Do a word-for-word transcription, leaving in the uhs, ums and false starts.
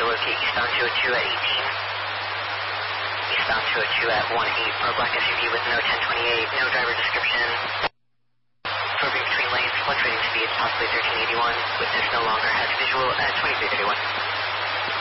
to locate eastbound two oh two at eighteen. Eastbound two oh two at one eight for a black S U V with no ten twenty-eight, no driver description. Swerving between lanes, fluctuating speed, possibly thirteen eighty-one. Witness no longer has visual at twenty-three thirty-one.